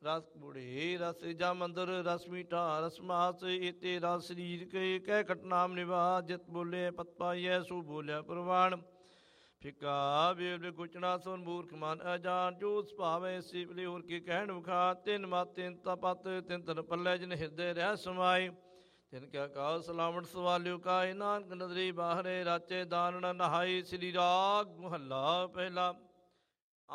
ਰਸ ਬੁੜੇ ਰਸ ਜਾ ਮੰਦਰ ਰਸ ਮੀਠਾ ਰਸ ਮਾਸ ਇਤੇ ਰਸ ਸਰੀਰ ਕੇ ਕਹਿ ਘਟਨਾਮ ਨਿਵਾਸ ਜਿਤ ਬੋਲੇ ਪਤ ਪਾਈਐ ਸੋ ਬੋਲਿਆ ਪ੍ਰਵਾਨ ਫਿੱਕਾ ਵੇਲ ਗੁਚਣਾ ਸੁਨ ਮੂਰਖ ਮਨ ਅਜਾਨ ਜੋ ਸੁਭਾਵੈ ਸਿਵਲੇ ਹੋਰ ਕੀ ਕਹਿਣ ਵਿਖਾ ਤਿੰਨ ਮਤ ਤਿੰਨ ਤਪਤ ਤਿੰਨ ਤਨ ਪੱਲੇ ਜਿਨ ਹਿਰਦੇ ਰਹਿ ਸਮਾਏ ਤਿਨ ਕਿਆ ਕਾਲ ਸਲਾਵਣ ਸਵਾਲਿਓ ਕਾਇ ਨਾਨਕ ਨਦਰੀ ਬਾਹਰੇ ਰਾਚੇ ਦਾਨਣ ਨਹਾਈ ਸ੍ਰੀ ਰਾਗ ਮਹੱਲਾ ਪਹਿਲਾ।